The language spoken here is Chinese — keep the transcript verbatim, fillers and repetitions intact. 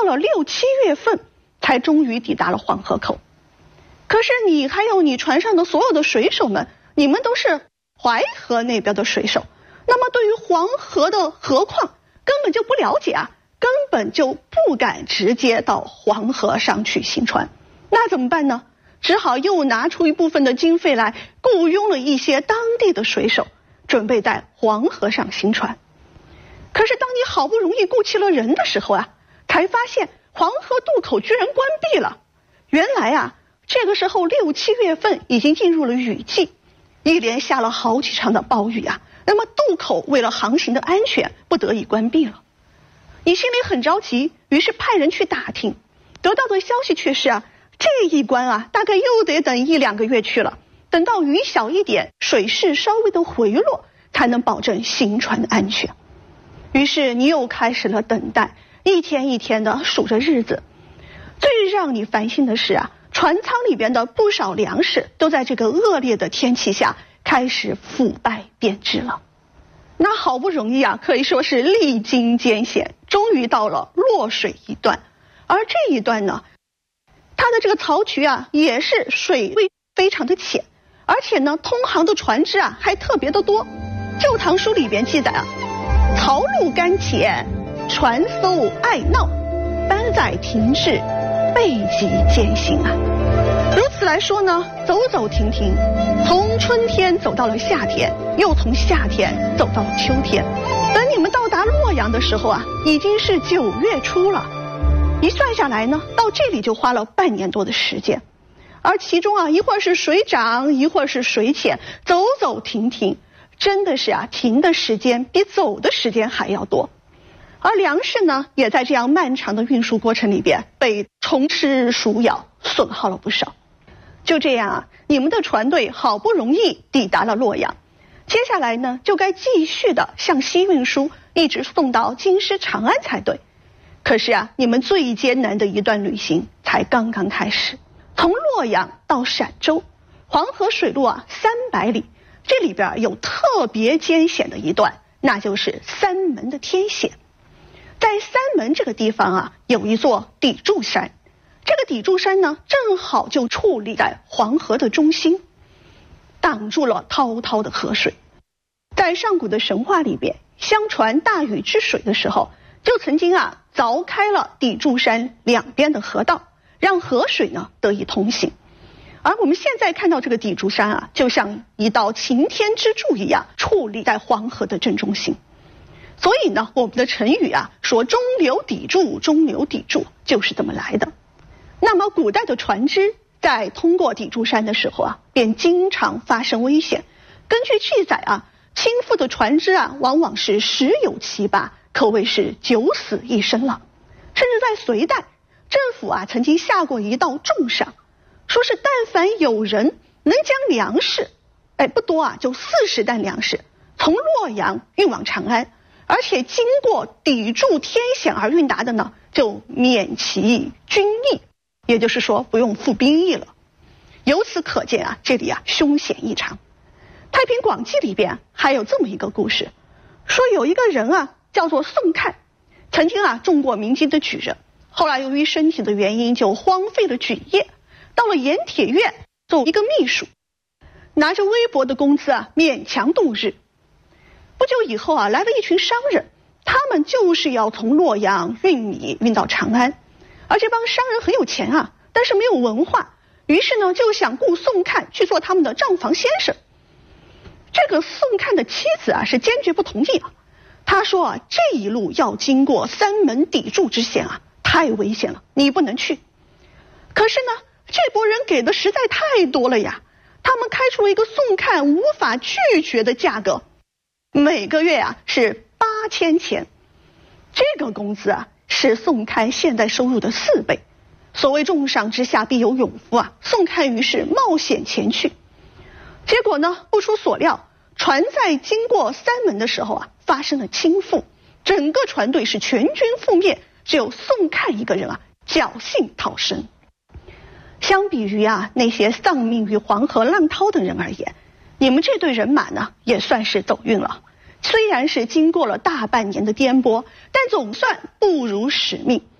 到了六七月份才终于抵达了黄河口。可是你还有你船上的所有的水手们，你们都是淮河那边的水手，那么对于黄河的河况根本就不了解啊，根本就不敢直接到黄河上去行船。那怎么办呢？只好又拿出一部分的经费来，雇佣了一些当地的水手，准备在黄河上行船。可是当你好不容易雇齐了人的时候啊，才发现黄河渡口居然关闭了。原来啊，这个时候六七月份已经进入了雨季，一连下了好几场的暴雨啊，那么渡口为了航行的安全，不得已关闭了。你心里很着急，于是派人去打听，得到的消息却是啊，这一关啊，大概又得等一两个月去了，等到雨小一点，水势稍微的回落，才能保证行船的安全。于是你又开始了等待，一天一天的数着日子。最让你烦心的是啊，船舱里边的不少粮食都在这个恶劣的天气下开始腐败变质了。那好不容易啊，可以说是历经艰险，终于到了落水一段。而这一段呢，它的这个槽渠啊，也是水位非常的浅，而且呢，通航的船只啊还特别的多。旧唐书里边记载啊，槽路干浅，船艘爱闹，班载停滞，备极艰辛啊。如此来说呢，走走停停，从春天走到了夏天，又从夏天走到了秋天。等你们到达洛阳的时候啊，已经是九月初了。一算下来呢，到这里就花了半年多的时间。而其中啊，一会儿是水涨，一会儿是水浅，走走停停，真的是啊，停的时间比走的时间还要多。而粮食呢，也在这样漫长的运输过程里边被虫吃鼠咬，损耗了不少。就这样啊，你们的船队好不容易抵达了洛阳，接下来呢，就该继续的向西运输，一直送到京师长安才对。可是啊，你们最艰难的一段旅行才刚刚开始。从洛阳到陕州，黄河水路啊三百里，这里边有特别艰险的一段，那就是三门的天险。在三门这个地方啊，有一座砥柱山。这个砥柱山呢，正好就矗立在黄河的中心，挡住了滔滔的河水。在上古的神话里边，相传大禹治水的时候，就曾经啊凿开了砥柱山两边的河道，让河水呢得以通行。而我们现在看到这个砥柱山啊，就像一道擎天之柱一样，矗立在黄河的正中心。所以呢，我们的成语啊说中流砥柱，中流砥柱就是这么来的。那么古代的船只在通过砥柱山的时候啊，便经常发生危险。根据记载啊，倾覆的船只啊，往往是十有七八，可谓是九死一生了。甚至在隋代，政府啊曾经下过一道重赏，说是但凡有人能将粮食，哎不多啊，就四十担粮食，从洛阳运往长安，而且经过砥柱天险而运达的呢，就免其军役，也就是说不用服兵役了。由此可见啊，这里啊凶险异常。太平广记里边还有这么一个故事，说有一个人啊叫做宋看，曾经啊中过明经的举人，后来由于身体的原因就荒废了举业，到了盐铁院做一个秘书，拿着微薄的工资啊勉强度日。不久以后啊，来了一群商人，他们就是要从洛阳运米运到长安，而这帮商人很有钱啊，但是没有文化，于是呢就想雇宋看去做他们的账房先生。这个宋看的妻子啊是坚决不同意啊，他说啊，这一路要经过三门砥柱之险啊，太危险了，你不能去。可是呢，这拨人给的实在太多了呀，他们开出了一个宋看无法拒绝的价格，每个月啊是八千钱，这个工资啊是宋看现在收入的四倍。所谓重赏之下必有勇夫啊，宋看于是冒险前去。结果呢，不出所料，船在经过三门的时候啊，发生了倾覆，整个船队是全军覆灭，只有宋看一个人啊侥幸逃生。相比于啊那些丧命于黄河浪涛的人而言，你们这队人马呢也算是走运了。虽然是经过了大半年的颠簸，但总算不辱使命，